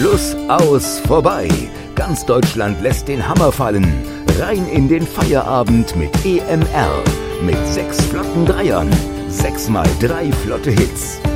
Schluss, aus, vorbei. Ganz Deutschland lässt den Hammer fallen. Rein in den Feierabend mit EMR. Mit 6 flotten Dreiern. 6 mal 3 flotte Hits.